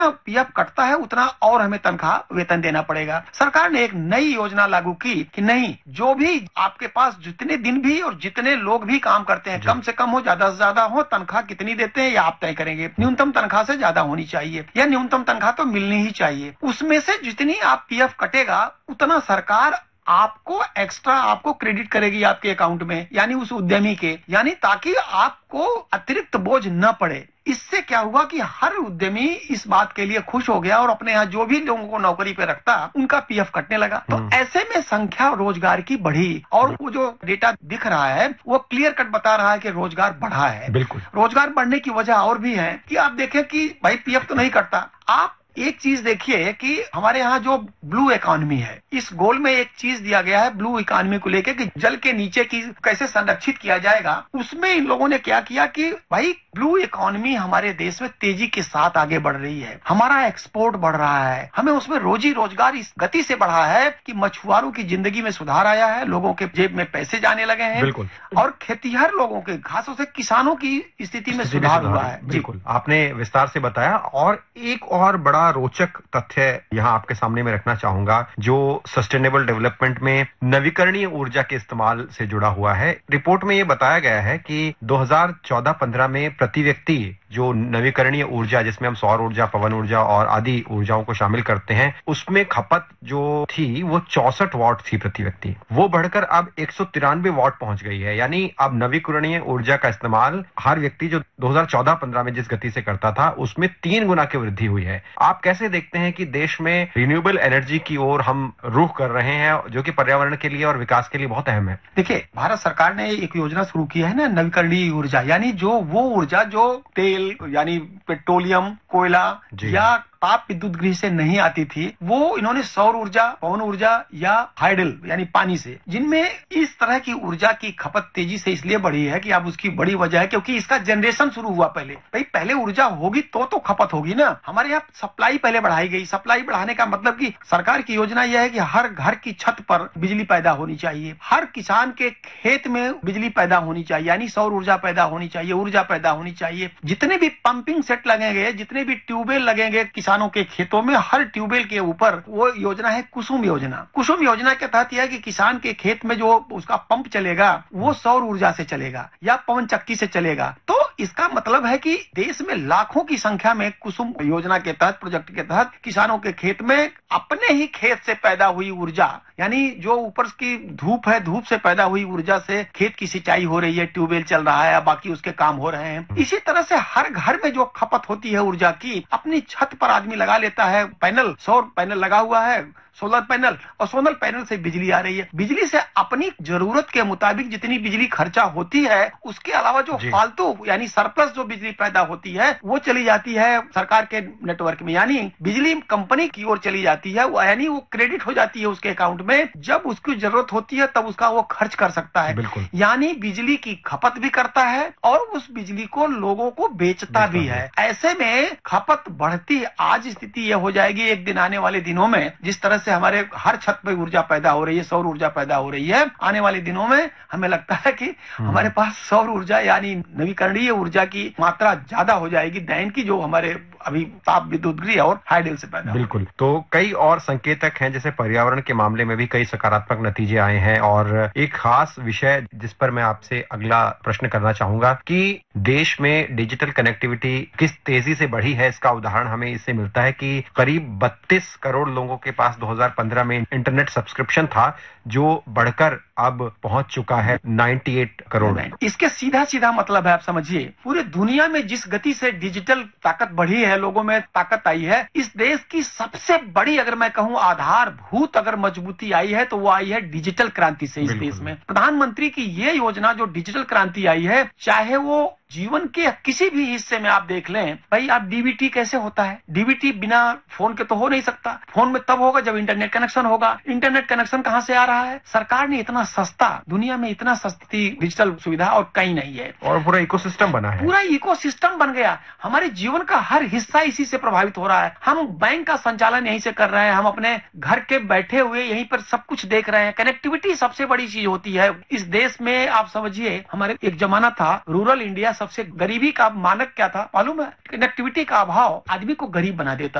PF कटता है उतना और हमें तनख्वाह वेतन देना पड़ेगा। सरकार ने एक नई योजना लागू की कि नहीं, जो भी आपके पास जितने दिन भी और जितने लोग भी काम करते हैं, कम से कम हो ज्यादा से ज्यादा हो, तनख्वाह कितनी देते हैं या आप तय करेंगे। न्यूनतम तनख्वाह से ज्यादा होनी चाहिए या न्यूनतम तनख्वाह तो मिलनी ही चाहिए। उसमें से जितनी आप पीएफ कटेगा उतना सरकार आपको एक्स्ट्रा आपको क्रेडिट करेगी आपके अकाउंट में, यानी उस उद्यमी के, यानी ताकि आपको अतिरिक्त बोझ न पड़े। इससे क्या हुआ कि हर उद्यमी इस बात के लिए खुश हो गया और अपने यहाँ जो भी लोगों को नौकरी पे रखता उनका पीएफ कटने लगा। तो ऐसे में संख्या रोजगार की बढ़ी और वो जो डेटा दिख रहा है वो क्लियर कट बता रहा है कि रोजगार बढ़ा है। बिल्कुल, रोजगार बढ़ने की वजह और भी है कि आप देखें कि भाई पीएफ तो नहीं कटता, आप एक चीज देखिए कि हमारे यहाँ जो ब्लू इकोनॉमी है, इस गोल में एक चीज दिया गया है ब्लू इकोनॉमी को लेकर कि जल के नीचे की कैसे संरक्षित किया जाएगा। उसमें इन लोगों ने क्या किया कि भाई ब्लू इकोनॉमी हमारे देश में तेजी के साथ आगे बढ़ रही है, हमारा एक्सपोर्ट बढ़ रहा है, हमें उसमें रोजी रोजगार इस गति से बढ़ा है कि मछुआरों की जिंदगी में सुधार आया है, लोगों के जेब में पैसे जाने लगे हैं। बिल्कुल। और खेतीहर लोगों के, खासों से किसानों की स्थिति में सुधार हुआ है। बिल्कुल, आपने विस्तार से बताया। और एक और बड़ा रोचक तथ्य यहाँ आपके सामने में रखना चाहूंगा जो सस्टेनेबल डेवलपमेंट में नवीकरणीय ऊर्जा के इस्तेमाल से जुड़ा हुआ है। रिपोर्ट में ये बताया गया है कि 2014-15 में प्रति व्यक्ति जो नवीकरणीय ऊर्जा, जिसमें हम सौर ऊर्जा, पवन ऊर्जा और आदि ऊर्जाओं को शामिल करते हैं, उसमें खपत जो थी वो 64 वाट थी प्रति व्यक्ति। वो बढ़कर अब 193 वाट पहुंच गई है। यानी अब नवीकरणीय ऊर्जा का इस्तेमाल हर व्यक्ति जो 2014-15 में जिस गति से करता था उसमें 3 गुना की वृद्धि हुई है। आप कैसे देखते हैं कि देश में रिन्यूएबल एनर्जी की ओर हम रुख कर रहे हैं जो कि पर्यावरण के लिए और विकास के लिए बहुत अहम है? देखिए, भारत सरकार ने एक योजना शुरू की है ना, नवीकरणीय ऊर्जा, यानी जो वो ऊर्जा जो तेल यानी पेट्रोलियम, कोयला या ताप विद्युत गृह से नहीं आती थी, वो इन्होंने सौर ऊर्जा, पवन ऊर्जा या हाइडल यानी पानी से, जिनमें इस तरह की ऊर्जा की खपत तेजी से इसलिए बढ़ी है कि अब उसकी बड़ी वजह है क्योंकि इसका जनरेशन शुरू हुआ पहले। भाई पहले ऊर्जा होगी तो खपत होगी ना। हमारे यहाँ सप्लाई पहले बढ़ाई गई। सप्लाई बढ़ाने का मतलब कि सरकार की योजना यह है कि हर घर की छत पर बिजली पैदा होनी चाहिए, हर किसान के खेत में बिजली पैदा होनी चाहिए, यानी सौर ऊर्जा पैदा होनी चाहिए, ऊर्जा पैदा होनी चाहिए। जितने भी पंपिंग सेट लगेंगे, जितने भी ट्यूबवेल लगेंगे किसानों के खेतों में, हर ट्यूबवेल के ऊपर वो योजना है कुसुम योजना। कुसुम योजना के तहत यह है कि किसान के खेत में जो उसका पंप चलेगा वो सौर ऊर्जा से चलेगा या पवन चक्की से चलेगा। तो इसका मतलब है कि देश में लाखों की संख्या में कुसुम योजना के तहत, प्रोजेक्ट के तहत किसानों के खेत में अपने ही खेत से पैदा हुई ऊर्जा, यानी जो ऊपर की धूप है, धूप से पैदा हुई ऊर्जा से खेत की सिंचाई हो रही है, ट्यूबवेल चल रहा है, बाकी उसके काम हो रहे हैं। इसी तरह से हर घर में जो खपत होती है ऊर्जा की, अपनी छत पर आदमी लगा लेता है पैनल, सौर पैनल लगा हुआ है, सोलर पैनल, और सोलर पैनल से बिजली आ रही है। बिजली से अपनी जरूरत के मुताबिक जितनी बिजली खर्चा होती है, उसके अलावा जो फालतू यानी सरप्लस जो बिजली पैदा होती है वो चली जाती है सरकार के नेटवर्क में, यानी बिजली कंपनी की ओर चली जाती है, यानी वो क्रेडिट हो जाती है उसके अकाउंट में। जब उसकी जरूरत होती है तब उसका वो खर्च कर सकता है। यानी बिजली की खपत भी करता है और उस बिजली को लोगों को बेचता भी है। ऐसे में खपत बढ़ती, आज स्थिति यह हो जाएगी एक दिन आने वाले दिनों में, जिस तरह से हमारे हर छत पर ऊर्जा पैदा हो रही है, सौर ऊर्जा पैदा हो रही है, आने वाले दिनों में हमें लगता है कि हमारे पास सौर ऊर्जा यानी नवीकरणीय ऊर्जा की मात्रा ज्यादा हो जाएगी दैन की जो हमारे अभी ताप विद्युत गृह और हाइडल से पैदा। बिल्कुल। तो कई और संकेतक हैं, जैसे पर्यावरण के मामले में भी कई सकारात्मक नतीजे आए हैं। और एक खास विषय जिस पर मैं आपसे अगला प्रश्न करना चाहूंगा कि देश में डिजिटल कनेक्टिविटी किस तेजी से बढ़ी है, इसका उदाहरण हमें इससे मिलता है कि करीब 32 करोड़ लोगों के पास 2015 में इंटरनेट सब्सक्रिप्शन था, जो बढ़कर अब पहुंच चुका है 98 करोड़। इसके सीधा सीधा मतलब है, आप समझिए, पूरी दुनिया में जिस गति से डिजिटल ताकत बढ़ी है, लोगों में ताकत आई है, इस देश की सबसे बड़ी अगर मैं कहूं आधारभूत अगर मजबूती आई है तो वो आई है डिजिटल क्रांति से। इस देश में प्रधानमंत्री की ये योजना जो डिजिटल क्रांति आई है, चाहे वो जीवन के किसी भी हिस्से में आप देख लें, भाई आप डीबीटी कैसे होता है, डीबीटी बिना फोन के तो हो नहीं सकता, फोन में तब होगा जब इंटरनेट कनेक्शन होगा। इंटरनेट कनेक्शन कहां से आ रहा है? सरकार ने इतना सस्ता, दुनिया में इतना सस्ती डिजिटल सुविधा और कहीं नहीं है, और पूरा इकोसिस्टम बना है, पूरा इकोसिस्टम बन गया। हमारे जीवन का हर हिस्सा इसी से प्रभावित हो रहा है। हम बैंक का संचालन यहीं से कर रहे हैं, हम अपने घर के बैठे हुए यहीं पर सब कुछ देख रहे हैं। कनेक्टिविटी सबसे बड़ी चीज होती है इस देश में। आप समझिए, हमारे एक जमाना था रूरल इंडिया सबसे गरीबी का मानक क्या था मालूम है? कनेक्टिविटी का अभाव आदमी को गरीब बना देता